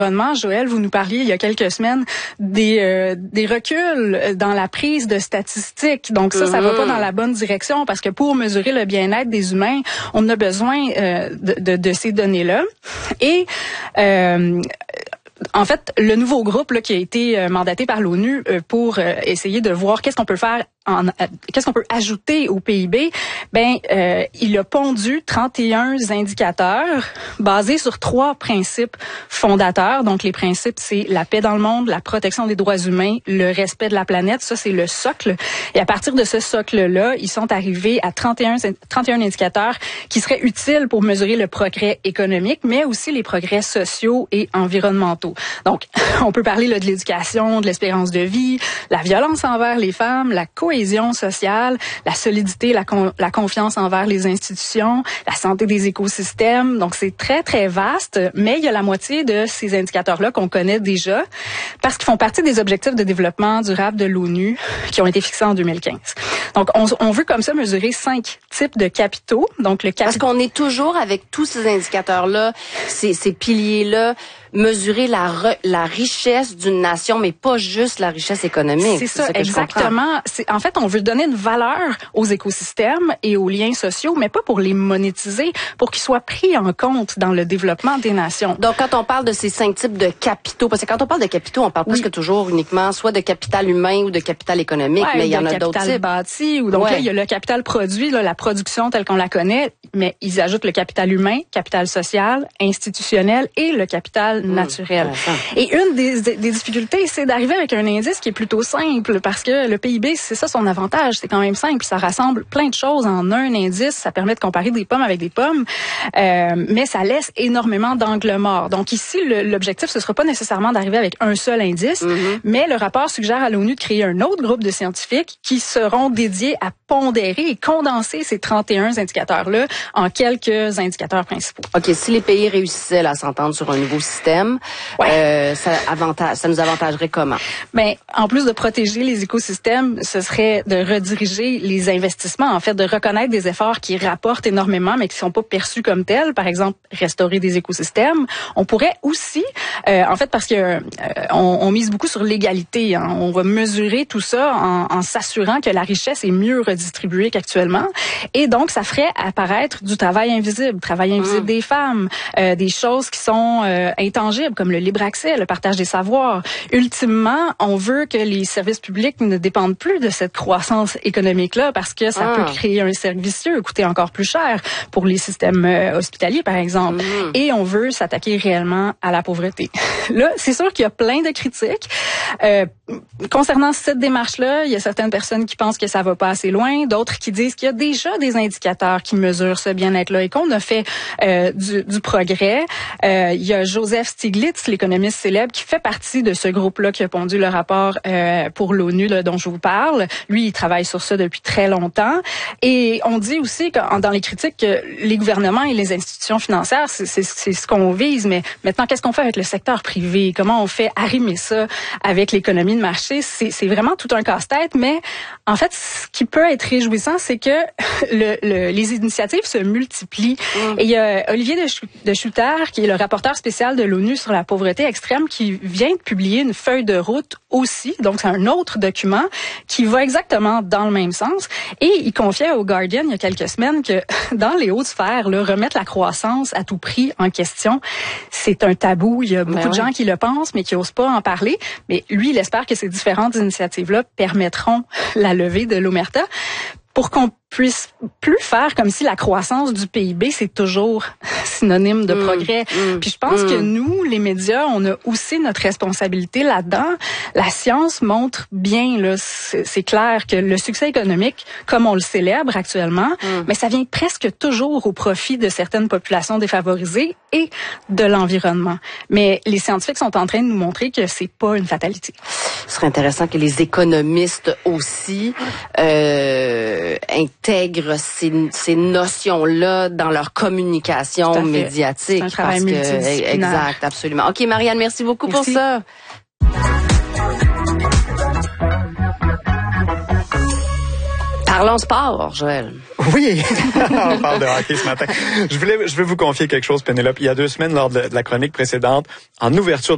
Joël, vous nous parliez il y a quelques semaines des reculs dans la prise de statistiques. Donc ça va pas dans la bonne direction parce que pour mesurer le bien-être des humains, on a besoin de ces données-là. Et en fait, le nouveau groupe là, qui a été mandaté par l'ONU pour essayer de voir qu'est-ce qu'on peut faire qu'est-ce qu'on peut ajouter au PIB, il a pondu 31 indicateurs basés sur 3 principes fondateurs. Donc, les principes, c'est la paix dans le monde, la protection des droits humains, le respect de la planète. Ça, c'est le socle. Et à partir de ce socle-là, ils sont arrivés à 31 indicateurs qui seraient utiles pour mesurer le progrès économique, mais aussi les progrès sociaux et environnementaux. Donc, on peut parler là, de l'éducation, de l'espérance de vie, la violence envers les femmes, la cohésion sociale, la solidité, la confiance envers les institutions, la santé des écosystèmes. Donc, c'est très, très vaste, mais il y a la moitié de ces indicateurs-là qu'on connaît déjà parce qu'ils font partie des objectifs de développement durable de l'ONU qui ont été fixés en 2015. Donc, on veut comme ça mesurer 5 types de capitaux. Donc, parce qu'on est toujours avec tous ces indicateurs-là, ces piliers-là, mesurer la richesse d'une nation, mais pas juste la richesse économique. C'est ça exactement. En fait, on veut donner une valeur aux écosystèmes et aux liens sociaux, mais pas pour les monétiser, pour qu'ils soient pris en compte dans le développement des nations. Donc, quand on parle de ces 5 types de capitaux, parce que quand on parle de capitaux, on parle presque toujours uniquement soit de capital humain ou de capital économique, mais il y en a d'autres types. Bâti, ou donc là, il y a le capital produit, là, la production telle qu'on la connaît, mais ils ajoutent le capital humain, capital social, institutionnel et le capital naturel. Et une des difficultés, c'est d'arriver avec un indice qui est plutôt simple parce que le PIB, c'est ça son avantage, c'est quand même simple, ça rassemble plein de choses en un indice, ça permet de comparer des pommes avec des pommes, mais ça laisse énormément d'angles morts. Donc ici, l'objectif, ce sera pas nécessairement d'arriver avec un seul indice, mais le rapport suggère à l'ONU de créer un autre groupe de scientifiques qui seront dédiés à pondérer et condenser ces 31 indicateurs-là en quelques indicateurs principaux. OK, si les pays réussissaient à s'entendre sur un nouveau système, ça nous avantagerait comment? En plus de protéger les écosystèmes, ce serait de rediriger les investissements, en fait, de reconnaître des efforts qui rapportent énormément, mais qui sont pas perçus comme tels. Par exemple, restaurer des écosystèmes. On pourrait aussi, en fait, parce que on mise beaucoup sur l'égalité. Hein, on va mesurer tout ça en s'assurant que la richesse est mieux redistribuée qu'actuellement. Et donc, ça ferait apparaître du travail invisible des femmes, des choses qui sont intangibles, comme le libre accès, le partage des savoirs. Ultimement, on veut que les services publics ne dépendent plus de cette croissance économique-là parce que ça peut créer un cercle vicieux, coûter encore plus cher pour les systèmes hospitaliers, par exemple. Et on veut s'attaquer réellement à la pauvreté. Là, c'est sûr qu'il y a plein de critiques. Concernant cette démarche-là, il y a certaines personnes qui pensent que ça va pas assez loin, d'autres qui disent qu'il y a déjà des indicateurs qui mesurent ce bien-être-là et qu'on a fait du progrès. Il y a Joseph Stiglitz, l'économiste célèbre, qui fait partie de ce groupe-là qui a pondu le rapport pour l'ONU là, dont je vous parle. Lui, il travaille sur ça depuis très longtemps. Et on dit aussi que dans les critiques que les gouvernements et les institutions financières, c'est ce qu'on vise. Mais maintenant, qu'est-ce qu'on fait avec le secteur privé? Comment on fait arrimer ça avec l'économie de marché? C'est vraiment tout un casse-tête. Mais en fait, ce qui peut être réjouissant, c'est que les initiatives se multiplient. Et il y a Olivier de Schutter, qui est le rapporteur spécial de l'ONU sur la pauvreté extrême, qui vient de publier une feuille de route aussi. Donc, c'est un autre document qui va exactement dans le même sens. Et il confiait au Guardian il y a quelques semaines que dans les hautes sphères, remettre la croissance à tout prix en question, c'est un tabou. Il y a beaucoup de gens qui le pensent, mais qui n'osent pas en parler. Mais lui, il espère que ces différentes initiatives-là permettront la levée de l'omerta pour qu'on puisse plus faire comme si la croissance du PIB, c'est toujours synonyme de progrès. Puis je pense que nous, les médias, on a aussi notre responsabilité là-dedans. La science montre bien, là, c'est clair que le succès économique, comme on le célèbre actuellement, mais ça vient presque toujours au profit de certaines populations défavorisées et de l'environnement. Mais les scientifiques sont en train de nous montrer que c'est pas une fatalité. Ce serait intéressant que les économistes aussi intègrent ces notions-là dans leur communication médiatique. C'est un travail multidisciplinaire. Exact, absolument. OK, Marianne, merci beaucoup pour ça. Parlons sport, Joël. Oui, on parle de hockey ce matin. Je vais vous confier quelque chose, Pénélope. Il y a 2 semaines, lors de la chronique précédente, en ouverture